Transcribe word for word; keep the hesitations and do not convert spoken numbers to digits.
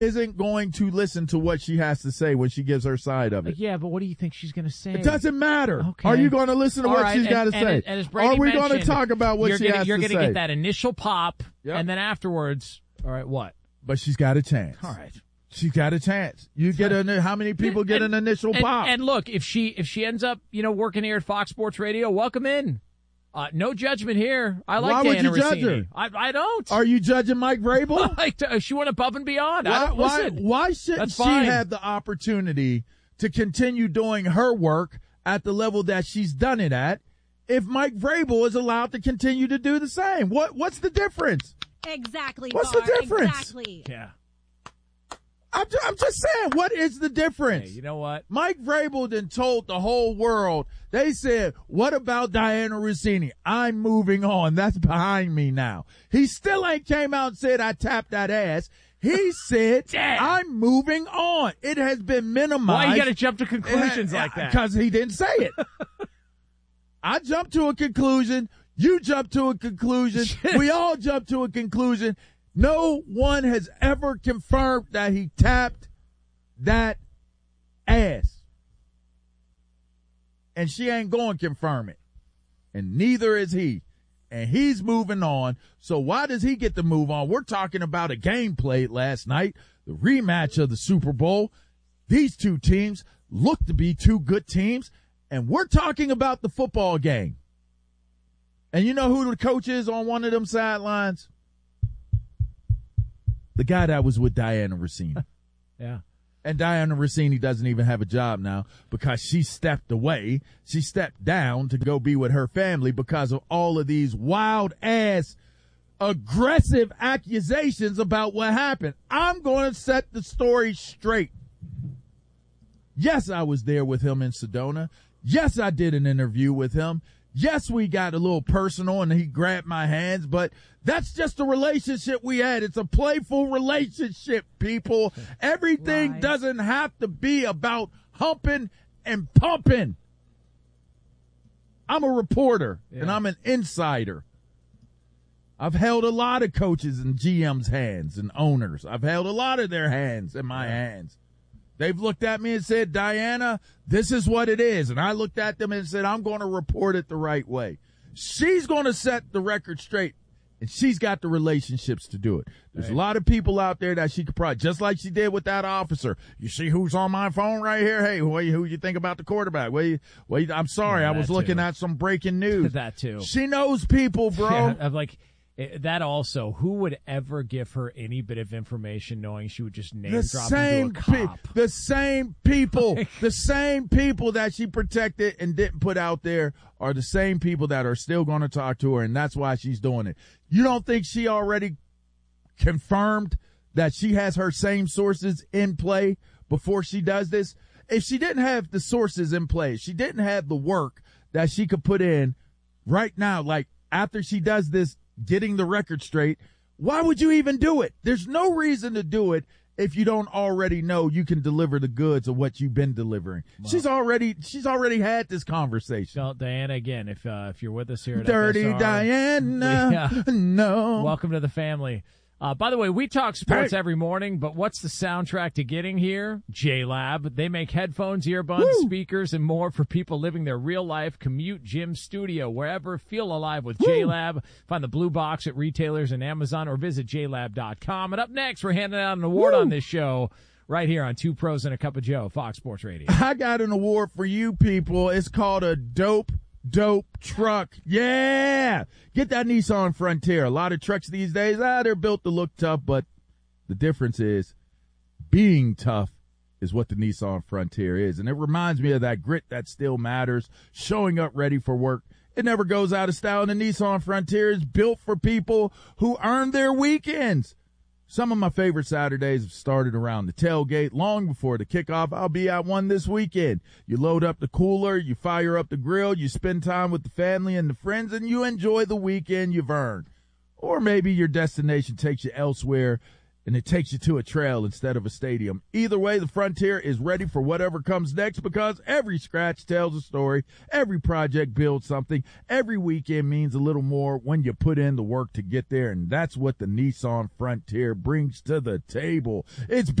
isn't going to listen to what she has to say when she gives her side of it. Yeah, but what do you think she's going to say? It doesn't matter. Okay. Are you going to listen to All what right, she's got to and, say? And, and as Brady Are we going to talk about what you're she gonna, has you're to gonna say? get that initial pop, Yep. and then afterwards, all right, what? But she's got a chance. All right. She's got a chance. You get an, how many people get and, an initial and, pop? And look, if she if she ends up, you know, working here at Fox Sports Radio, welcome in. Uh, no judgment here. I like Why Diana would you judge Rossini. her? I, I don't. Are you judging Mike Vrabel? like to, she went above and beyond. I Why, don't, why, listen, why shouldn't that's she fine. have the opportunity to continue doing her work at the level that she's done it at if Mike Vrabel is allowed to continue to do the same? What What's the difference? Exactly. What's Gar, the difference? Exactly. Yeah. I'm just, I'm just saying, what is the difference? Hey, you know what? Mike Vrabel then told the whole world, they said, what about Diana Rossini? I'm moving on. That's behind me now. He still ain't came out and said, I tapped that ass. He said, I'm moving on. It has been minimized. Why you got to jump to conclusions like that? Because he didn't say it. I jumped to a conclusion. You jumped to a conclusion. We all jumped to a conclusion. No one has ever confirmed that he tapped that ass. And she ain't going to confirm it. And neither is he. And he's moving on. So why does he get to move on? We're talking about a game played last night, the rematch of the Super Bowl. These two teams look to be two good teams. And we're talking about the football game. And you know who the coach is on one of them sidelines? The guy that was with Diana Rossini. Yeah. And Diana Rossini doesn't even have a job now because she stepped away. She stepped down to go be with her family because of all of these wild ass aggressive accusations about what happened. I'm going to set the story straight. Yes, I was there with him in Sedona. Yes, I did an interview with him. Yes, we got a little personal and he grabbed my hands, but that's just a relationship we had. It's a playful relationship, people. Everything Right. doesn't have to be about humping and pumping. I'm a reporter Yeah. and I'm an insider. I've held a lot of coaches and G M's hands and owners. I've held a lot of their hands in my hands. They've looked at me and said, Diana, this is what it is. And I looked at them and said, I'm going to report it the right way. She's going to set the record straight, and she's got the relationships to do it. There's Right. a lot of people out there that she could probably, just like she did with that officer. You see who's on my phone right here? Hey, what you, who you think about the quarterback? What you, what you, I'm sorry, Yeah, I was that looking too. at some breaking news. That too. She knows people, bro. Yeah, I'm like, eh, that also, who would ever give her any bit of information knowing she would just name the drop same into a pe- cop? the same people, the same people that she protected and didn't put out there are the same people that are still going to talk to her, and that's why she's doing it. You don't think she already confirmed that she has her same sources in play before she does this? If she didn't have the sources in play, she didn't have the work that she could put in right now, like after she does this, getting the record straight, why would you even do it? There's no reason to do it if you don't already know you can deliver the goods of what you've been delivering. Wow. She's already she's already had this conversation. So, Diana, again, if uh, if you're with us here at Dirty F S R, Diana, Yeah. no. welcome to the family. Uh, by the way, we talk sports Hey. every morning, but what's the soundtrack to getting here? J-Lab. They make headphones, earbuds, Woo. speakers, and more for people living their real life commute, gym, studio, wherever. Feel alive with J-Lab. Find the blue box at retailers and Amazon or visit j lab dot com. And up next, we're handing out an award Woo. on this show right here on Two Pros and a Cup of Joe, Fox Sports Radio. I got an award for you people. It's called a dope Dope truck. Yeah. Get that Nissan Frontier. A lot of trucks these days, ah, they're built to look tough, but the difference is being tough is what the Nissan Frontier is. And it reminds me of that grit that still matters, showing up ready for work. It never goes out of style. And the Nissan Frontier is built for people who earn their weekends. Some of my favorite Saturdays have started around the tailgate long before the kickoff. I'll be at one this weekend. You load up the cooler, you fire up the grill, you spend time with the family and the friends, and you enjoy the weekend you've earned. Or maybe your destination takes you elsewhere and it takes you to a trail instead of a stadium. Either way, the Frontier is ready for whatever comes next because every scratch tells a story, every project builds something, every weekend means a little more when you put in the work to get there, and that's what the Nissan Frontier brings to the table. It's